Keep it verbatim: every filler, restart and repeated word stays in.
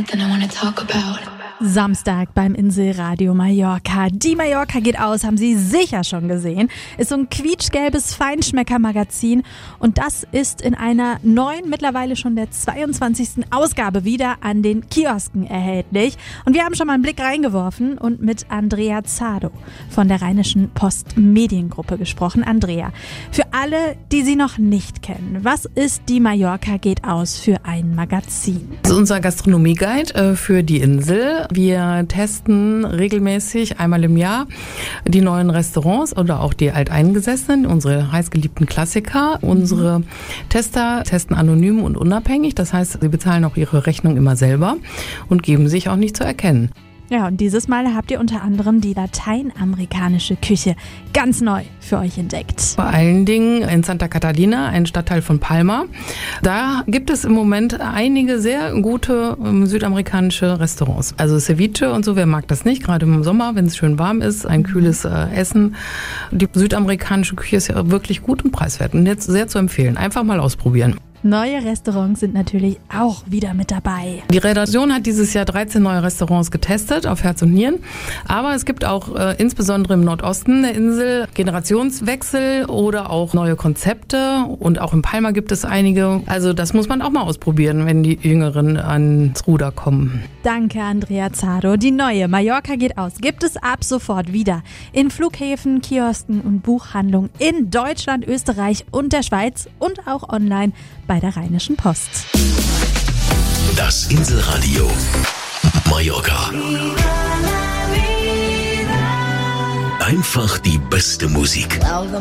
Then I wanna talk about. Samstag beim Inselradio Mallorca. Die Mallorca geht aus, haben Sie sicher schon gesehen. Ist so ein quietschgelbes Feinschmecker-Magazin und das ist in einer neuen, mittlerweile schon der zweiundzwanzigsten Ausgabe wieder an den Kiosken erhältlich. Und wir haben schon mal einen Blick reingeworfen und mit Andrea Zado von der Rheinischen Post Mediengruppe gesprochen. Andrea, für alle, die Sie noch nicht kennen, was ist die Mallorca geht aus für ein Magazin? Das ist unser Gastronomie-Guide äh, für die Insel. Wir testen regelmäßig einmal im Jahr die neuen Restaurants oder auch die alteingesessenen, unsere heißgeliebten Klassiker. Mhm. Unsere Tester testen anonym und unabhängig. Das heißt, sie bezahlen auch ihre Rechnung immer selber und geben sich auch nicht zu erkennen. Ja, und dieses Mal habt ihr unter anderem die lateinamerikanische Küche ganz neu für euch entdeckt. Vor allen Dingen in Santa Catalina, ein Stadtteil von Palma. Da gibt es im Moment einige sehr gute ähm, südamerikanische Restaurants. Also Ceviche und so, wer mag das nicht? Gerade im Sommer, wenn es schön warm ist, ein kühles äh, Essen. Die südamerikanische Küche ist ja wirklich gut und preiswert und jetzt sehr zu empfehlen. Einfach mal ausprobieren. Neue Restaurants sind natürlich auch wieder mit dabei. Die Redaktion hat dieses Jahr dreizehn neue Restaurants getestet, auf Herz und Nieren. Aber es gibt auch äh, insbesondere im Nordosten der Insel Generationswechsel oder auch neue Konzepte. Und auch in Palma gibt es einige. Also das muss man auch mal ausprobieren, wenn die Jüngeren ans Ruder kommen. Danke, Andrea Zado. Die neue Mallorca geht aus gibt es ab sofort wieder in Flughäfen, Kiosken und Buchhandlungen in Deutschland, Österreich und der Schweiz und auch online bei der Rheinischen Post. Das Inselradio Mallorca. Einfach die beste Musik.